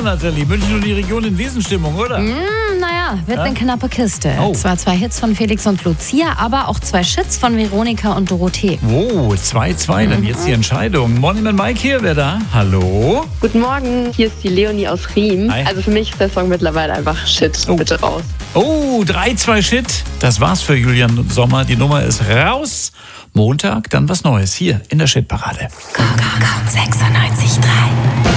Nathalie. München und die Region in Wiesenstimmung, oder? Naja, wird eine knappe Kiste. Oh. Zwar 2 Hits von Felix und Lucia, aber auch 2 Shits von Veronika und Dorothee. Oh, 2-2, dann jetzt die Entscheidung. Morning Man Mike hier, wer da? Hallo? Guten Morgen, hier ist die Leonie aus Riem. Hi. Also für mich ist der Song mittlerweile einfach Shit. Oh. Bitte raus. Oh, 3-2 Shit. Das war's für Julian Sommer. Die Nummer ist raus. Montag dann was Neues hier in der Shit-Parade. 96,3.